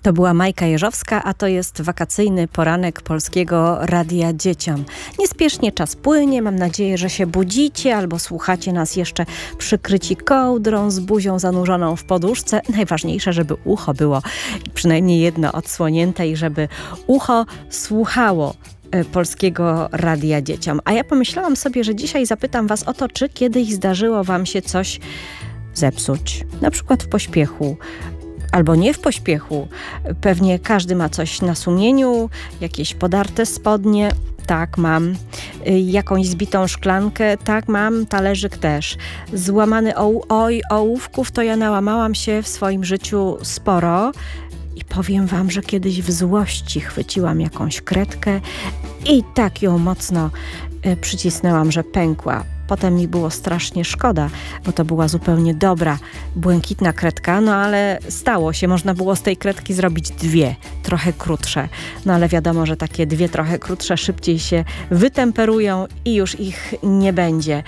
To była Majka Jeżowska, a to jest wakacyjny poranek Polskiego Radia Dzieciom. Niespiesznie czas płynie, mam nadzieję, że się budzicie albo słuchacie nas jeszcze przykryci kołdrą, z buzią zanurzoną w poduszce. Najważniejsze, żeby ucho było przynajmniej jedno odsłonięte i żeby ucho słuchało Polskiego Radia Dzieciom. A ja pomyślałam sobie, że dzisiaj zapytam was o to, czy kiedyś zdarzyło wam się coś zepsuć, na przykład w pośpiechu, albo nie w pośpiechu. Pewnie każdy ma coś na sumieniu, jakieś podarte spodnie. Tak, mam. Jakąś zbitą szklankę. Tak, mam. Talerzyk też. Złamany ołówków to ja nałamałam się w swoim życiu sporo. I powiem wam, że kiedyś w złości chwyciłam jakąś kredkę i tak ją mocno przycisnęłam, że pękła. Potem mi było strasznie szkoda, bo to była zupełnie dobra, błękitna kredka, no ale stało się. Można było z tej kredki zrobić dwie, trochę krótsze. No ale wiadomo, że takie dwie trochę krótsze szybciej się wytemperują i już ich nie będzie.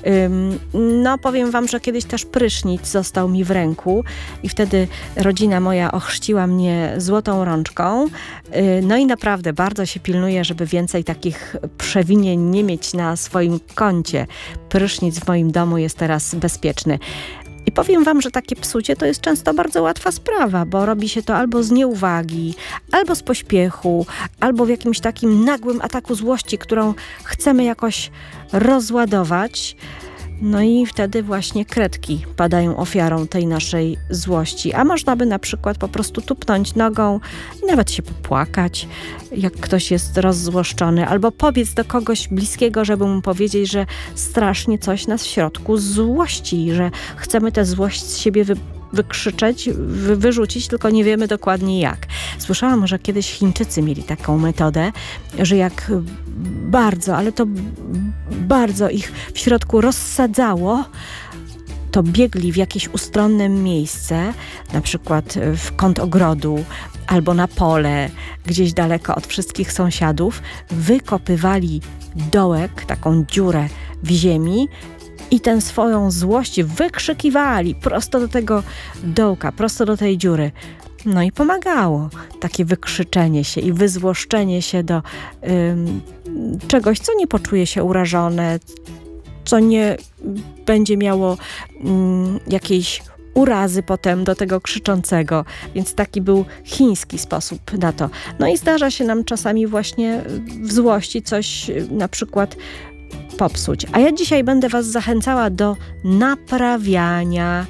No powiem wam, że kiedyś też prysznic został mi w ręku i wtedy rodzina moja ochrzciła mnie złotą rączką. No i naprawdę bardzo się pilnuję, żeby więcej takich przewinień nie mieć na swoim koncie. Prysznic w moim domu jest teraz bezpieczny. I powiem wam, że takie psucie to jest często bardzo łatwa sprawa, bo robi się to albo z nieuwagi, albo z pośpiechu, albo w jakimś takim nagłym ataku złości, którą chcemy jakoś rozładować. No i wtedy właśnie kredki padają ofiarą tej naszej złości. A można by na przykład po prostu tupnąć nogą i nawet się popłakać, jak ktoś jest rozzłoszczony, albo pobiec do kogoś bliskiego, żeby mu powiedzieć, że strasznie coś nas w środku złości, że chcemy tę złość z siebie wykrzyczeć, wyrzucić, tylko nie wiemy dokładnie jak. Słyszałam, że kiedyś Chińczycy mieli taką metodę, że jak bardzo, ale to bardzo ich w środku rozsadzało, to biegli w jakieś ustronne miejsce, na przykład w kąt ogrodu albo na pole, gdzieś daleko od wszystkich sąsiadów, wykopywali dołek, taką dziurę w ziemi i tę swoją złość wykrzykiwali prosto do tego dołka, prosto do tej dziury. No i pomagało takie wykrzyczenie się i wyzłoszczenie się do czegoś, co nie poczuje się urażone, co nie będzie miało jakiejś urazy potem do tego krzyczącego. Więc taki był chiński sposób na to. No i zdarza się nam czasami właśnie w złości coś na przykład popsuć. A ja dzisiaj będę was zachęcała do naprawiania,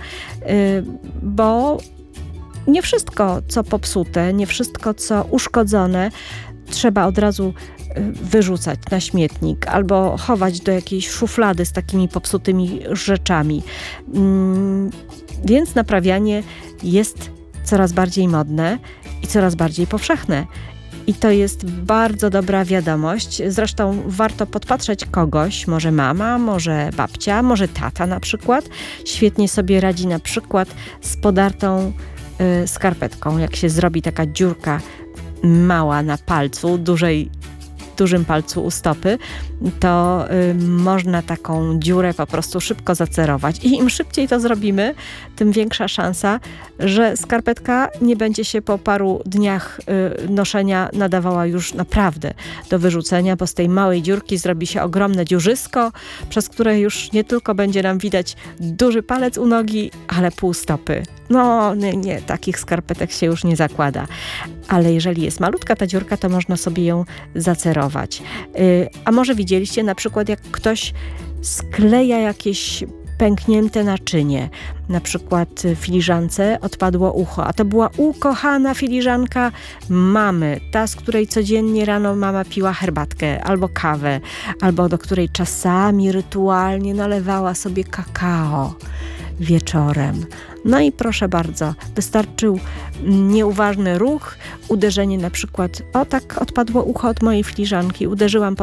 bo nie wszystko, co popsute, nie wszystko, co uszkodzone, trzeba od razu wyrzucać na śmietnik albo chować do jakiejś szuflady z takimi popsutymi rzeczami. Więc naprawianie jest coraz bardziej modne i coraz bardziej powszechne. I to jest bardzo dobra wiadomość. Zresztą warto podpatrzeć kogoś, może mama, może babcia, może tata na przykład. Świetnie sobie radzi na przykład z podartą skarpetką. Jak się zrobi taka dziurka mała na palcu, dużym palcu u stopy, to można taką dziurę po prostu szybko zacerować. I im szybciej to zrobimy, tym większa szansa, że skarpetka nie będzie się po paru dniach noszenia nadawała już naprawdę do wyrzucenia, bo z tej małej dziurki zrobi się ogromne dziurzysko, przez które już nie tylko będzie nam widać duży palec u nogi, ale pół stopy. No nie, takich skarpetek się już nie zakłada. Ale jeżeli jest malutka ta dziurka, to można sobie ją zacerować. A może widzieliście na przykład, jak ktoś skleja jakieś pęknięte naczynie. Na przykład filiżance odpadło ucho, a to była ukochana filiżanka mamy, ta, z której codziennie rano mama piła herbatkę albo kawę, albo do której czasami rytualnie nalewała sobie kakao wieczorem. No i proszę bardzo, wystarczył nieuważny ruch, uderzenie na przykład, o tak odpadło ucho od mojej filiżanki, uderzyłam po